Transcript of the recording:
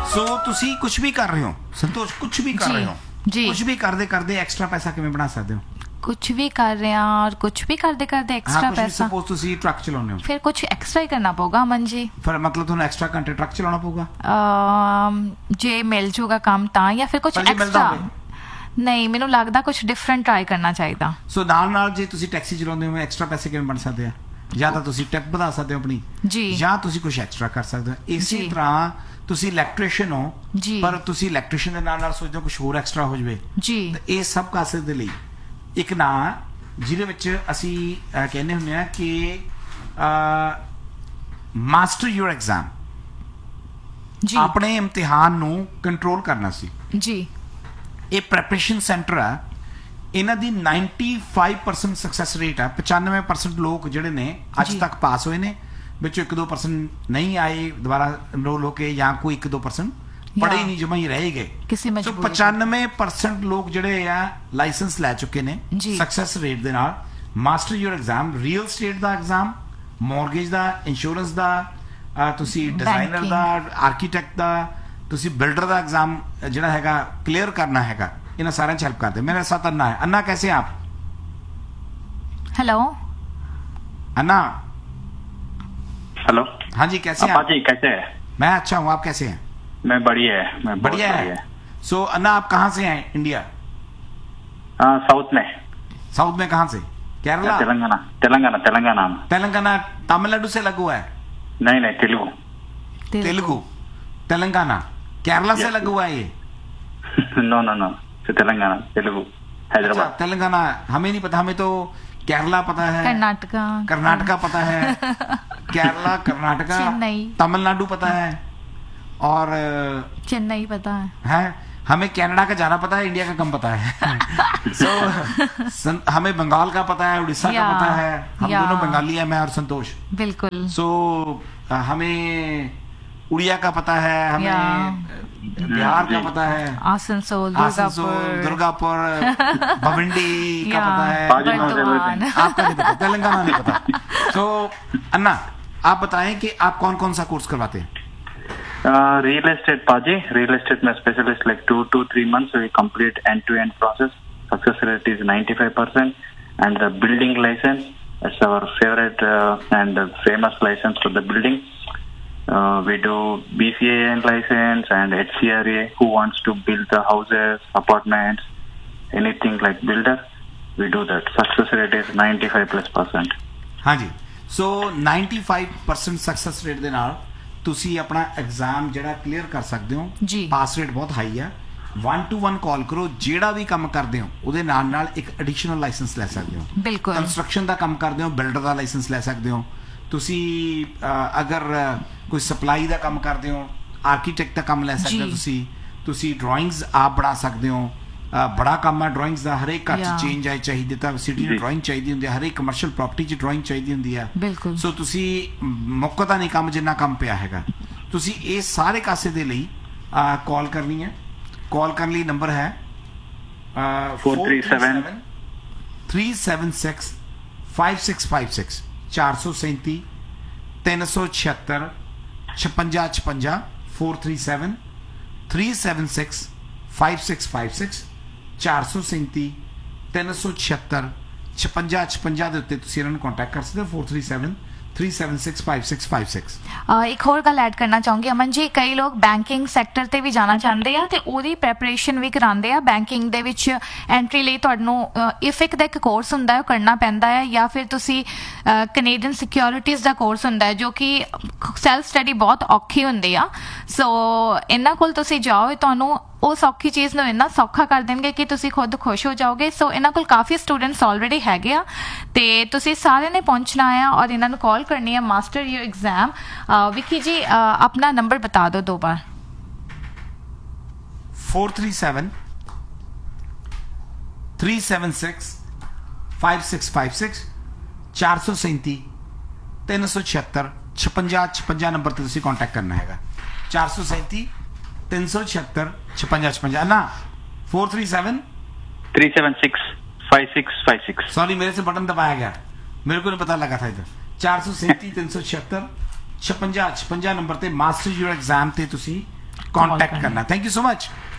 ਸੋ ਤੁਸੀਂ ਕੁਝ ਵੀ ਕਰ ਰਹੇ ਹੋ ਸੰਤੋਸ਼, ਕੁਝ ਵੀ ਕਰ ਰਹੇ ਹੋ जी ਕੁਝ ਵੀ ਕਰਦੇ ਕਰਦੇ ਐਕਸਟਰਾ ਪੈਸਾ ਕਿਵੇਂ ਬਣਾ ਸਕਦੇ ਹੋ? कुछ भी कर रहे हैं और कुछ भी करते करते एक्स्ट्रा ਹਾਂ ਕੁਝ ਵੀ पैसा, ਸਪੋਜ਼ ਤੁਸੀਂ ਟਰੱਕ ਚਲਾਉਂਦੇ ਹੋ, फिर कुछ एक्स्ट्रा ही करना पड़ेगा अमन जी। ਫਿਰ ਮਤਲਬ ਤੁਹਾਨੂੰ ਐਕਸਟਰਾ ਘੰਟੇ ਟਰੱਕ ਚਲਾਉਣਾ ਪਊਗਾ। जे मिल जूगा काम ता या फिर कुछ पर जे मिलदा एक्स्ट्रा होवे। नहीं, मैनू लगता कुछ डिफरेंट ट्राई करना चाहिए। ਸੋ ਨਾਲ ਜੇ ਤੁਸੀਂ ਟੈਕਸੀ ਚਲਾਉਂਦੇ ਹੋ ਐਕਸਟਰਾ ਪੈਸੇ ਕਿਵੇਂ ਬਣ ਸਕਦੇ ਆ? ਜਾਂ ਤਾਂ ਤੁਸੀਂ ਟਿਪ ਵਧਾ ਸਕਦੇ ਹੋ ਆਪਣੀ, जी ਜਾਂ ਤੁਸੀਂ ਕੁਝ ਐਕਸਟਰਾ ਕਰ ਸਕਦੇ ਹੋ। ਇਸੇ ਜੀ। ਤਰ੍ਹਾਂ ਤੁਸੀਂ ਇਲੈਕਟ੍ਰੀਸ਼ੀਅਨ ਹੋ, ਜੀ ਪਰ ਤੁਸੀਂ ਇਲੈਕਟ੍ਰੀਸ਼ੀਅਨ ਦੇ ਨਾਲ ਸੋਚਦੇ ਹੋ ਕੁਝ ਹੋਰ ਐਕਸਟਰਾ ਹੋ ਜਾਵੇ। जी ਤੇ ਇਹ ਸਭ ਕਾਸੇ ਦੇ ਲਈ ਇੱਕ ਨਾਂ ਜਿਹਦੇ ਵਿੱਚ ਅਸੀਂ ਕਹਿੰਦੇ ਹੁੰਦੇ ਆ ਕਿ ਮਾਸਟਰ ਯੂਰ ਐਗਜ਼ਾਮ, जी ਆਪਣੇ ਇਮਤਿਹਾਨ ਨੂੰ ਕੰਟਰੋਲ ਕਰਨਾ ਸੀ। जी ਇਹ ਪ੍ਰੈਪਰੇਸ਼ਨ ਸੈਂਟਰ ਆ, ਇਹਨਾਂ ਦੀ 95% ਸਕਸੈਸ ਰੇਟ ਆ। 95% ਲੋਕ ਜਿਹੜੇ ਨੇ ਅੱਜ ਜੀ। ਤੱਕ ਪਾਸ ਹੋਏ ਨੇ, ਵਿੱਚੋਂ 1-2% ਨਹੀਂ ਆਏ ਦੁਬਾਰਾ ਰੋਲ ਹੋ ਕੇ, ਜਾਂ ਕੋਈ 1-2% ਪੜ੍ਹੇ ਹੀ ਨਹੀਂ, ਜਮਾਂ ਹੀ ਰਹਿ ਗਏ। किसी ਸੋ मजबूरी 95% ਲੋਕ ਜਿਹੜੇ ਆ ਲਾਇਸੈਂਸ ਲੈ ਚੁੱਕੇ ਨੇ ਜੀ। ਸਕਸੈਸ ਰੇਟ ਦੇ ਨਾਲ। Master your exam, real estate the exam, mortgage the, insurance ਦਾ, ਤੁਸੀਂ ਡਿਜ਼ਾਈਨਰ Banking। ਦਾ, ਆਰਕੀਟੈਕਟ ਦਾ, ਤੁਸੀਂ ਬਿਲਡਰ ਦਾ एग्जाम ਜਿਹੜਾ ਹੈਗਾ ਕਲੀਅਰ ਕਰਨਾ ਹੈਗਾ, ਇਹਨਾਂ ਸਾਰਿਆਂ ਚ ਹੈਲਪ ਕਰਦੇ। मेरे साथ अन्ना है। अन्ना कैसे हैं आप? हेलो अन्ना हेलो हाँ जी, कैसे हैं अप्पा आप? जी कैसे है? मैं अच्छा हूँ, आप कैसे हैं? मैं बढ़िया है, मैं बहुत बढ़िया है। सो अन्ना आप कहाँ से हैं इंडिया? हाँ साउथ में, साउथ में कहाँ से? केरला? तेलंगाना तेलंगाना तेलंगाना में। तेलंगाना तमिलनाडु से लगा हुआ है? नहीं नहीं तेलुगु। तेलुगु तेलंगाना केरला से लगा हुआ है ये? No no no Telangana Telugu अच्छा, हैदराबाद। तेलंगाना हमें नहीं पता, हमें तो केरला पता है, कर्नाटका कर्नाटका पता है, केरला कर्नाटका, चेन्नई। तमिलनाडु पता है, और चेन्नई पता है। हमें कनाडा का ज्यादा पता है, इंडिया का कम पता है। सो हमें बंगाल का पता है, उड़ीसा का या, पता है, हम या। दोनों बंगाली हैं, मैं और संतोष। बिल्कुल। सो हमें उड़िया का पता है, या। हमें बिहार का पता है, आसनसोल, आसनसोल, दुर्गापुर, दुर्गापुर, भविंडी का या, पता है, बाजू में बर्दवान। आपका नहीं पता, तेलंगाना नहीं पता। तो अन्ना आप बताएं कि आप कौन कौन सा कोर्स करवाते हैं? रियल एस्टेट पाजी, रियल एस्टेट में specialist like 2 to 3 months we complete end to end process. Success rate is 95%, and the building license is our favorite and famous license for the building. We do BCAN license and HCRA. Who wants to build the houses, apartments, anything like builder, we do that. Success rate is 95+%. हाँ जी, सो 95% success rate ਦੇ ਨਾਲ ਤੁਸੀਂ ਆਪਣਾ exam ਜਿਹੜਾ clear ਕਰ ਸਕਦੇ ਹੋ। ਜੀ। ਪਾਸ ਰੇਟ ਬਹੁਤ ਹਾਈ ਆ। 1 to 1 ਕਾਲ ਕਰੋ, ਜਿਹੜਾ ਵੀ ਕੰਮ ਕਰਦੇ ਹੋ ਉਹਦੇ ਨਾਲ ਨਾਲ ਇੱਕ ਐਡੀਸ਼ਨਲ ਲਾਇਸੈਂਸ ਲੈ ਸਕਦੇ ਹੋ। बिल्कुल। ਕੰਸਟਰਕਸ਼ਨ ਦਾ ਕੰਮ ਕਰਦੇ ਹੋ, ਬਿਲਡਰ ਦਾ ਲਾਇਸੈਂਸ ਲੈ ਸਕਦੇ ਹੋ ਤੁਸੀਂ। ਅਗਰ ਕੋਈ ਸਪਲਾਈ ਦਾ ਕੰਮ ਕਰਦੇ ਹੋ, ਆਰਕੀਟੈਕਟ ਦਾ ਕੰਮ ਲੈ ਸਕਦੇ ਹੋ ਜੀ। ਤੁਸੀਂ ਡਰਾਇੰਗਸ ਆਪ ਬਣਾ ਸਕਦੇ ਹੋ। ਬੜਾ ਕੰਮ ਹੈ ਡਰਾਇੰਗਸ ਦਾ, ਹਰੇਕ ਘਰ 'ਚ Yeah। ਚੇਂਜ ਆਈ ਚਾਹੀਦੀ, ਤਾਂ ਸਿਟੀ ਨੂੰ ਜੀ। ਡਰਾਇੰਗ ਚਾਹੀਦੀ ਹੁੰਦੀ ਹੈ, ਹਰੇਕ ਕਮਰਸ਼ੀਅਲ ਪ੍ਰਾਪਰਟੀ 'ਚ ਡਰਾਇੰਗ ਚਾਹੀਦੀ ਹੁੰਦੀ ਹੈ। बिल्कुल। ਸੋ ਤੁਸੀਂ ਮੁੱਕਦਾ ਨਹੀਂ ਕੰਮ, ਜਿੰਨਾ ਕੰਮ ਪਿਆ ਹੈਗਾ। ਤੁਸੀਂ ਇਹ ਸਾਰੇ ਕਾਸੇ ਦੇ ਲਈ ਕਾਲ ਕਰਨੀ ਹੈ। ਕਾਲ ਕਰਨ ਲਈ ਨੰਬਰ ਹੈ 437 376 5656 437 376 5656 437 376 5656 437 376 5656 ਦੇ ਉੱਤੇ ਤੁਸੀਂ ਇਹਨਾਂ ਨੂੰ ਕੰਟੈਕਟ ਕਰ ਸਕਦੇ ਹੋ। 437 376 5656। ਇੱਕ ਹੋਰ ਗੱਲ ਐਡ ਕਰਨਾ ਚਾਹੂੰਗੀ ਅਮਨ ਜੀ, ਕਈ ਲੋਕ ਬੈਂਕਿੰਗ ਸੈਕਟਰ ਤੇ ਵੀ ਜਾਣਾ ਚਾਹੁੰਦੇ ਆ ਤੇ ਉਹਦੀ ਪ੍ਰੈਪਰੇਸ਼ਨ ਵੀ ਕਰਾਉਂਦੇ ਆ। ਬੈਂਕਿੰਗ ਦੇ ਵਿੱਚ ਐਂਟਰੀ ਲਈ ਤੁਹਾਨੂੰ ਇਫਿਕ ਦਾ ਇੱਕ ਕੋਰਸ ਹੁੰਦਾ ਹੈ, ਉਹ ਕਰਨਾ ਪੈਂਦਾ ਹੈ, ਜਾਂ ਫਿਰ ਤੁਸੀਂ ਕੈਨੇਡੀਅਨ ਸਿਕਿਉਰਿਟੀਜ਼ ਦਾ ਕੋਰਸ ਹੁੰਦਾ ਹੈ, ਜੋ ਕਿ ਸੈਲਫ ਸਟੱਡੀ ਬਹੁਤ ਔਖੀ ਹੁੰਦੀ ਆ। ਸੋ ਇਹਨਾਂ ਕੋਲ ਤੁਸੀਂ ਜਾਓ, ਤੁਹਾਨੂੰ ਉਹ ਸੌਖੀ ਚੀਜ਼ ਨੂੰ ਇੰਨਾ ਸੌਖਾ ਕਰ ਦੇਣਗੇ ਕਿ ਤੁਸੀਂ ਖੁਦ ਖੁਸ਼ ਹੋ ਜਾਓਗੇ। ਸੋ ਇਹਨਾਂ ਕੋਲ ਕਾਫੀ ਸਟੂਡੈਂਟਸ ਆਲਰੇਡੀ ਹੈਗੇ ਆ ਤੇ ਤੁਸੀਂ ਸਾਰਿਆਂ ਨੇ ਪਹੁੰਚਣਾ ਆ ਔਰ ਇਹਨਾਂ ਨੂੰ ਕਾਲ ਕਰਨੀ ਹੈ। Master your exam. विक्की जी अपना नंबर बता दो 2 बार। 437 376 5656 437 376 5656 ਨੰਬਰ ਤੇ ਤੁਸੀਂ ਕੰਟੈਕਟ ਕਰਨਾ ਹੈਗਾ। 437 376 5656 ना 437 376 5656। सॉरी, मेरे से बटन दबाया गया, मेरे को नहीं पता लगा था इधर। 437 376 5656 ਨੰਬਰ ਤੇ ਮਾਸਟਰ ਯੂਰ ਐਗਜ਼ਾਮ ਤੇ ਤੁਸੀਂ कांटेक्ट करना। Thank you so much.